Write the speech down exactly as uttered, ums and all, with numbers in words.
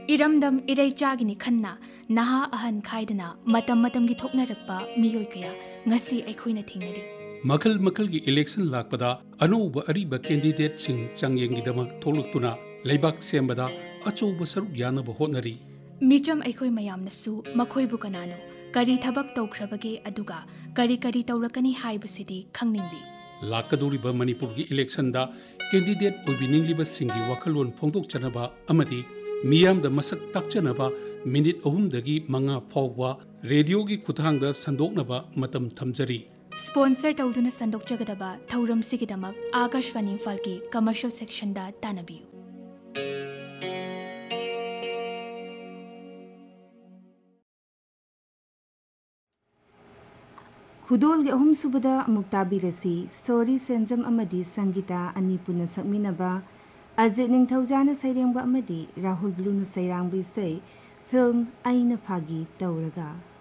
इरमदम इरई चागिनी खन्ना नहा अहन खाइदना मतम मतम की थोकनरक्पा मियोय कया ngasi अखोइना थिंगरी मखल मखल की इलेक्शन लापदा अनौब अरीब कैंडिडेट सिंह चांगयेंगिदमक थोलुक्तुना लेबाक सेंबदा अचौब सरुक यानब होटनरी मिचम अखोइ मयामनसु मखोइबु कनानो करी थबक तौख्रबगे अदुगा करी करी तौरकनी हाइबसिदी खंगनिंगली लाकदोरिब मणिपुर की इलेक्शन दा कैंडिडेट ओबिनिंगलिब सिंगी वखलोन फोंदोकचनबा अमदी मियामद मसक ताकचनबा मिनिट अहुमदगी मंगा फावबा रेडियो की खुथांगदा संदोकनबा मतम थमजरी स्पॉन्सर तौदुना संदोकजगदबा थौरम सिगिदमक आकाशवाणी इम्फाल की कमर्शियल सेक्शन दा तानबियु खुदोल के अहुम सुबदा मुक्ताबिरसी सोरी सेंजम अमदी संगीता अनिपुना सकमिनबा अजित निंगथौजाना सैरेंबा अमदी राहुल ब्लूना सैरांबी से फिल्म आईना फागी तौरगा